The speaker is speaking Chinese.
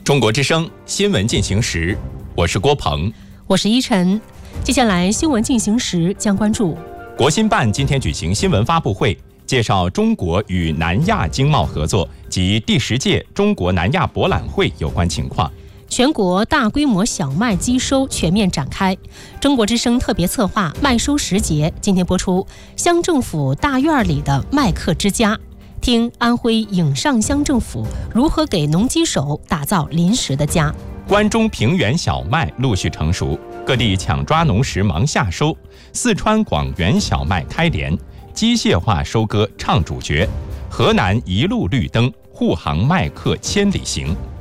中国之声新闻进行时，我是郭鹏， 我是依晨。接下来新闻进行时将关注： 国新办今天举行新闻发布会，介绍中国与南亚经贸合作及第10届中国南亚博览会有关情况。 全国大规模小麦机收全面展开。中国之声特别策划麦收时节今天播出乡政府大院里的麦客之家，听安徽颍上乡政府如何给农机手打造临时的家。 关中平原小麦陆续成熟，各地抢抓农时忙夏收。四川广元小麦开镰，机械化收割唱主角。河南一路绿灯，护航麦客千里行。